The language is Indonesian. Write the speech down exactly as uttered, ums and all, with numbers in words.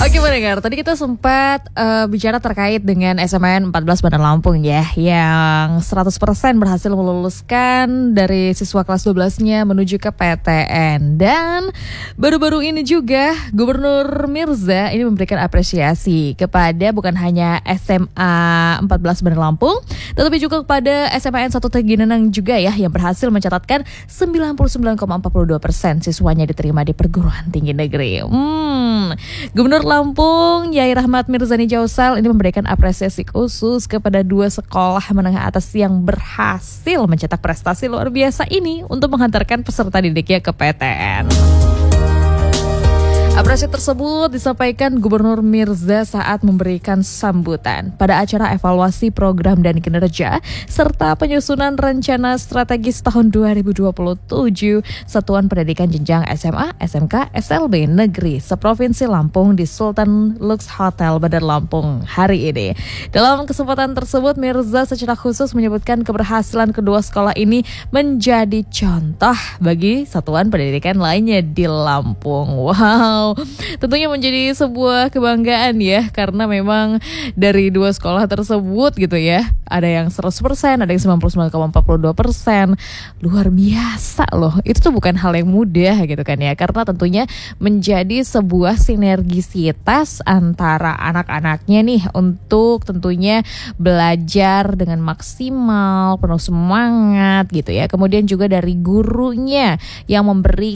Oke pendengar, tadi kita sempat uh, bicara terkait dengan S M A N empat belas Bandar Lampung ya, yang seratus persen berhasil meluluskan dari siswa kelas dua belas-nya menuju ke P T N. Dan baru-baru ini juga Gubernur Mirza ini memberikan apresiasi kepada bukan hanya S M A empat belas Bandar Lampung, tetapi juga kepada S M A N satu Tegineneng juga ya, yang berhasil mencatatkan sembilan puluh sembilan koma empat puluh dua persen siswanya diterima di perguruan tinggi negeri. Hmm, Gubernur Lampung Yai Rahmat Mirzani Jausal ini memberikan apresiasi khusus kepada dua sekolah menengah atas yang berhasil mencetak prestasi luar biasa ini untuk menghantarkan peserta didiknya ke P T N. Apresiasi tersebut disampaikan Gubernur Mirza saat memberikan sambutan pada acara evaluasi program dan kinerja serta penyusunan rencana strategis tahun dua ribu dua puluh tujuh Satuan Pendidikan Jenjang S M A, S M K, S L B Negeri seprovinsi Lampung di Sultan Lux Hotel Bandar Lampung hari ini. Dalam kesempatan tersebut, Mirza secara khusus menyebutkan keberhasilan kedua sekolah ini menjadi contoh bagi satuan pendidikan lainnya di Lampung. Wow, tentunya menjadi sebuah kebanggaan ya, karena memang dari dua sekolah tersebut gitu ya, ada yang seratus persen, ada yang sembilan puluh sembilan koma empat puluh dua persen. Luar biasa loh, itu tuh bukan hal yang mudah gitu kan ya, karena tentunya menjadi sebuah sinergisitas antara anak-anaknya nih untuk tentunya belajar dengan maksimal, penuh semangat gitu ya. Kemudian juga dari gurunya yang memberi